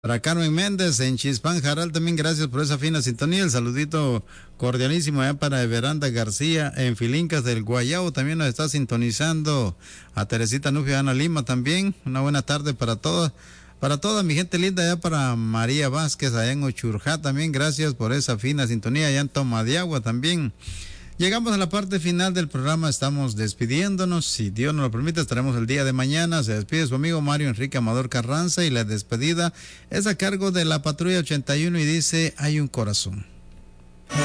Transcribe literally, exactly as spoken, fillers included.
Para Carmen Méndez en Chispán Jaral también gracias por esa fina sintonía. El saludito cordialísimo allá para Veranda García en Filincas del Guayabo. También nos está sintonizando a Teresita Nufio Ana Lima también. Una buena tarde para todas. Para toda mi gente linda, allá para María Vázquez allá en Ochurjá también. Gracias por esa fina sintonía. Allá en Toma de Agua también. Llegamos a la parte final del programa, estamos despidiéndonos, si Dios nos lo permite estaremos el día de mañana. Se despide su amigo Mario Enrique Amador Carranza y la despedida es a cargo de la Patrulla ochenta y uno y dice: hay un corazón.